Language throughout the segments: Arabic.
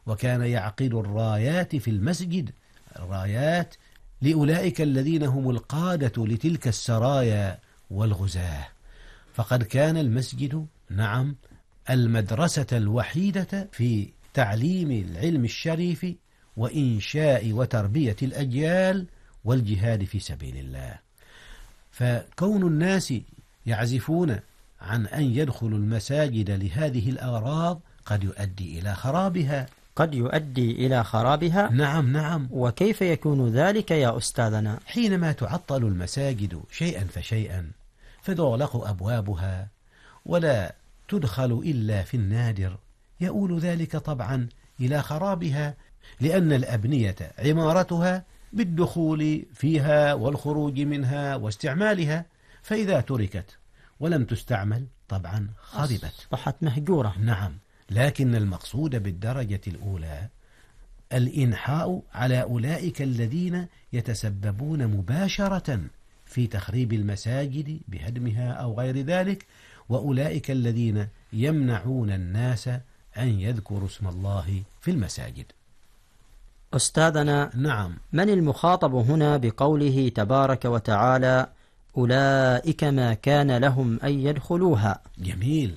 وكان يعقد الرايات في المسجد، الرايات لأولئك الذين هم القادة لتلك السرايا والغزاة. فقد كان المسجد نعم المدرسة الوحيدة في تعليم العلم الشريف وإنشاء وتربية الأجيال والجهاد في سبيل الله. فكون الناس يعزفون عن أن يدخلوا المساجد لهذه الأغراض قد يؤدي إلى خرابها. قد يؤدي إلى خرابها؟ نعم. وكيف يكون ذلك يا أستاذنا؟ حينما تعطل المساجد شيئا فشيئا فتغلق أبوابها ولا تدخل إلا في النادر، يؤول ذلك طبعا إلى خرابها، لأن الأبنية عمارتها بالدخول فيها والخروج منها واستعمالها، فإذا تركت ولم تستعمل طبعا خربت، أصبحت مهجورة. نعم. لكن المقصود بالدرجة الأولى الإنحاء على أولئك الذين يتسببون مباشرة في تخريب المساجد بهدمها أو غير ذلك، وأولئك الذين يمنعون الناس أن يذكروا اسم الله في المساجد. أستاذنا، نعم. من المخاطب هنا بقوله تبارك وتعالى أولئك ما كان لهم أن يدخلوها؟ جميل.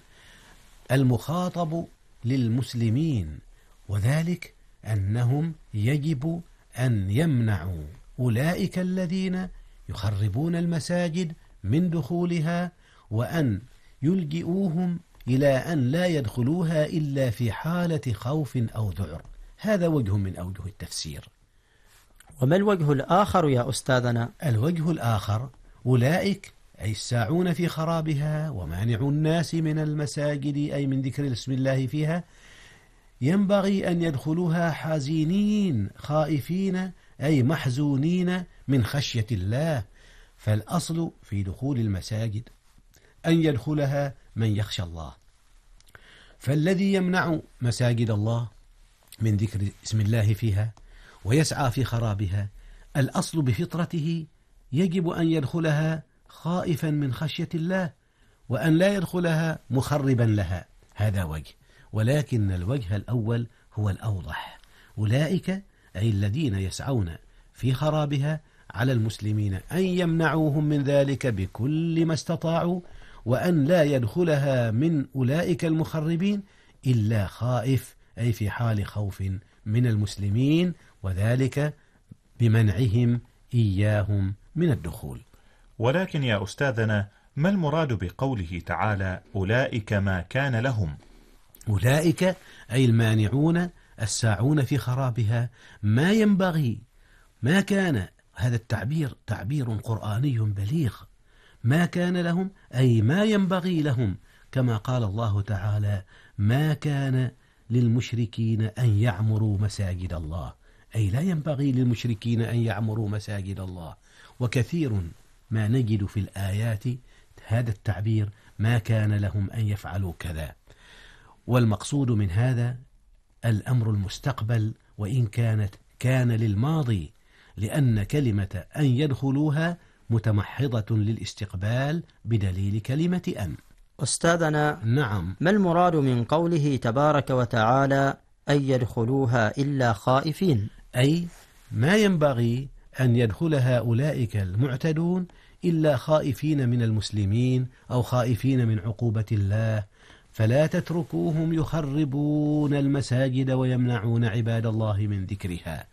المخاطب للمسلمين، وذلك أنهم يجب أن يمنعوا أولئك الذين يخربون المساجد من دخولها، وأن يلجئوهم إلى أن لا يدخلوها إلا في حالة خوف أو ذعر. هذا وجه من أوجه التفسير. وما الوجه الآخر يا أستاذنا؟ الوجه الآخر أولئك أي الساعون في خرابها ومانعوا الناس من المساجد أي من ذكر اسم الله فيها، ينبغي أن يدخلوها حزينين خائفين أي محزونين من خشية الله. فالأصل في دخول المساجد أن يدخلها من يخشى الله. فالذي يمنع مساجد الله من ذكر اسم الله فيها ويسعى في خرابها الأصل بفطرته يجب أن يدخلها خائفا من خشية الله، وأن لا يدخلها مخربا لها. هذا وجه، ولكن الوجه الأول هو الأوضح. أولئك أي الذين يسعون في خرابها على المسلمين أن يمنعوهم من ذلك بكل ما استطاعوا، وأن لا يدخلها من أولئك المخربين إلا خائف أي في حال خوف من المسلمين، وذلك بمنعهم إياهم من الدخول. ولكن يا أستاذنا، ما المراد بقوله تعالى أولئك ما كان لهم؟ أولئك أي المانعون الساعون في خرابها ما ينبغي، ما كان. هذا التعبير تعبير قرآني بليغ. ما كان لهم أي ما ينبغي لهم، كما قال الله تعالى ما كان للمشركين أن يعمروا مساجد الله، أي لا ينبغي للمشركين أن يعمروا مساجد الله. وكثير ما نجد في الآيات هذا التعبير ما كان لهم أن يفعلوا كذا. والمقصود من هذا الأمر المستقبل، وإن كان للماضي، لأن كلمة أن يدخلوها متمحضة للاستقبال بدليل كلمة أن. أستاذنا، نعم. ما المراد من قوله تبارك وتعالى أن يدخلوها إلا خائفين؟ أي ما ينبغي أن يدخلها أولئك المعتدون إلا خائفين من المسلمين أو خائفين من عقوبة الله، فلا تتركوهم يخربون المساجد ويمنعون عباد الله من ذكرها.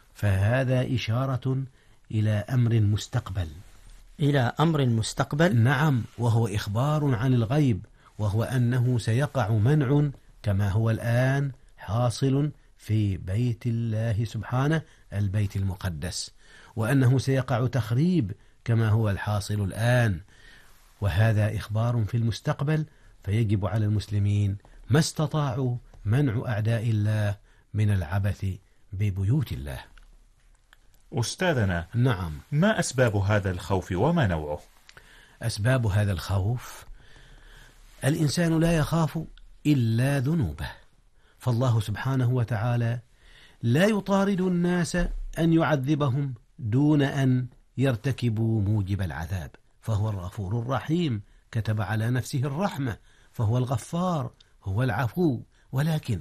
فهذا إشارة إلى أمر مستقبل. إلى أمر مستقبل؟ نعم، وهو إخبار عن الغيب، وهو أنه سيقع منع كما هو الآن حاصل في بيت الله سبحانه البيت المقدس، وأنه سيقع تخريب كما هو الحاصل الآن، وهذا إخبار في المستقبل. فيجب على المسلمين ما استطاعوا منع أعداء الله من العبث ببيوت الله. أستاذنا، نعم. ما أسباب هذا الخوف وما نوعه؟ أسباب هذا الخوف الإنسان لا يخاف إلا ذنوبه، فالله سبحانه وتعالى لا يطارد الناس أن يعذبهم دون أن يرتكبوا موجب العذاب، فهو الغفور الرحيم، كتب على نفسه الرحمة، فهو الغفار، هو العفو. ولكن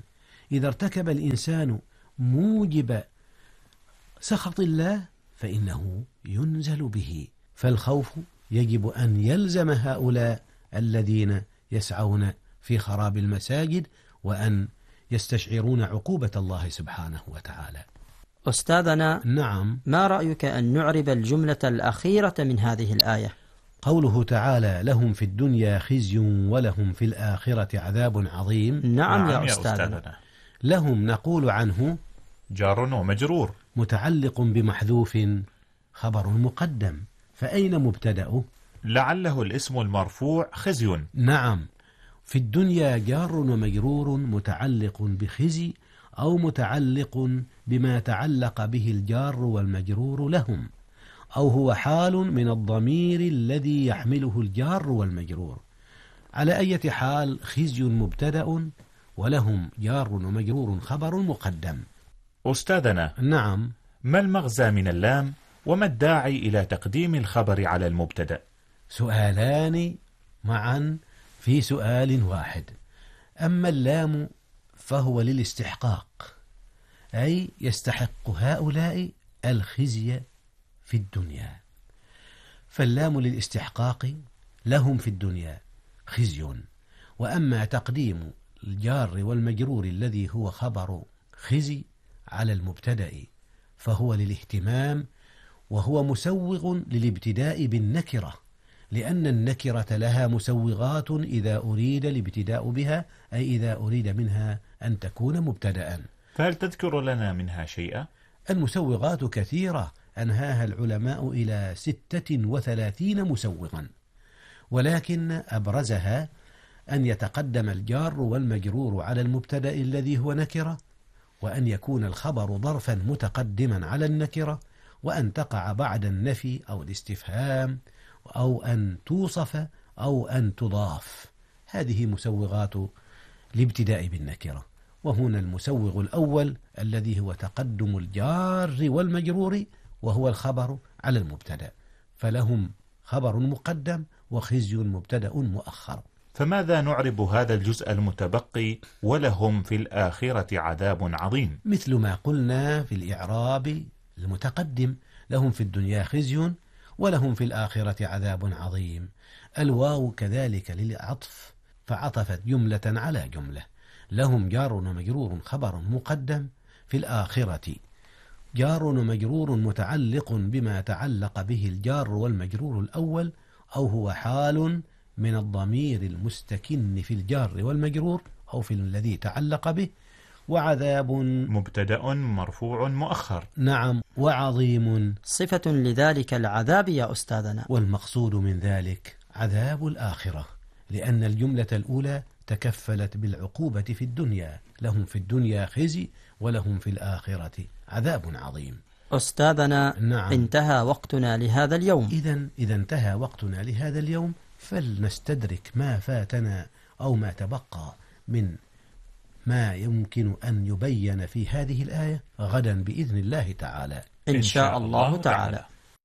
إذا ارتكب الإنسان موجب سخط الله فإنه ينزل به. فالخوف يجب أن يلزم هؤلاء الذين يسعون في خراب المساجد وأن يستشعرون عقوبة الله سبحانه وتعالى. أستاذنا، نعم، ما رأيك أن نعرب الجملة الأخيرة من هذه الآية؟ قوله تعالى: لهم في الدنيا خزي ولهم في الآخرة عذاب عظيم. نعم يا أستاذنا. لهم نقول عنه جار ومجرور متعلق بمحذوف خبر مقدم، فأين مبتدأه؟ لعله الاسم المرفوع خزي. نعم، في الدنيا جار ومجرور متعلق بخزي أو متعلق بما تعلق به الجار والمجرور لهم، أو هو حال من الضمير الذي يحمله الجار والمجرور. على أي حال خزي مبتدأ ولهم جار ومجرور خبر مقدم. أستاذنا، نعم، ما المغزى من اللام وما الداعي إلى تقديم الخبر على المبتدأ؟ سؤالان معا في سؤال واحد. أما اللام فهو للاستحقاق، أي يستحق هؤلاء الخزي في الدنيا، فاللام للاستحقاق لهم في الدنيا خزي. وأما تقديم الجار والمجرور الذي هو خبر خزي على المبتدأ فهو للاهتمام، وهو مسوغ للابتداء بالنكرة، لأن النكرة لها مسوغات إذا أريد الابتداء بها، أي إذا أريد منها أن تكون مبتدأ. فهل تذكر لنا منها شيئا؟ المسوغات كثيرة أنهاها العلماء إلى 36 مسوغا، ولكن أبرزها أن يتقدم الجار والمجرور على المبتدأ الذي هو نكرة، وأن يكون الخبر ظرفا متقدما على النكرة، وأن تقع بعد النفي أو الاستفهام، أو أن توصف أو أن تضاف. هذه مسوغات الابتداء بالنكرة. وهنا المسوغ الأول الذي هو تقدم الجار والمجرور وهو الخبر على المبتدأ، فلهم خبر مقدم وخزي مبتدأ مؤخر. فماذا نعرب هذا الجزء المتبقي ولهم في الآخرة عذاب عظيم؟ مثل ما قلنا في الإعراب المتقدم: لهم في الدنيا خزي ولهم في الآخرة عذاب عظيم. الواو كذلك للعطف، فعطفت جملة على جملة. لهم جار ومجرور خبر مقدم، في الآخرة جار ومجرور متعلق بما تعلق به الجار والمجرور الأول، أو هو حال من الضمير المستكن في الجار والمجرور أو في الذي تعلق به. وعذاب مبتدأ مرفوع مؤخر. نعم، وعظيم صفة لذلك العذاب يا أستاذنا. والمقصود من ذلك عذاب الآخرة، لأن الجملة الأولى تكفلت بالعقوبة في الدنيا: لهم في الدنيا خزي ولهم في الآخرة عذاب عظيم. أستاذنا، نعم، انتهى وقتنا لهذا اليوم. إذا انتهى وقتنا لهذا اليوم، فلنستدرك ما فاتنا أو ما تبقى من ما يمكن أن يبين في هذه الآية غدا بإذن الله تعالى. إن شاء الله تعالى.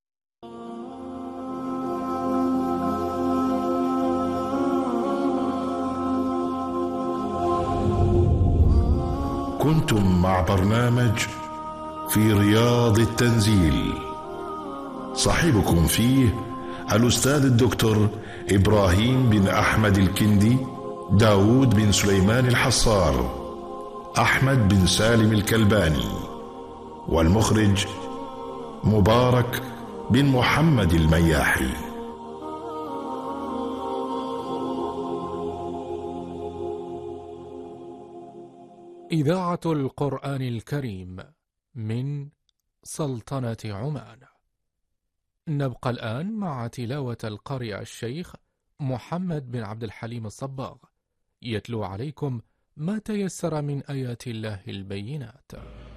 كنتم مع برنامج في رياض التنزيل، صاحبكم فيه الأستاذ الدكتور إبراهيم بن أحمد الكندي، داود بن سليمان الحصار، أحمد بن سالم الكلباني، والمخرج مبارك بن محمد المياحي. إذاعة القرآن الكريم من سلطنة عمان. نبقى الآن مع تلاوة القارئ الشيخ محمد بن عبد الحليم الصباغ، يتلو عليكم ما تيسر من آيات الله البينات.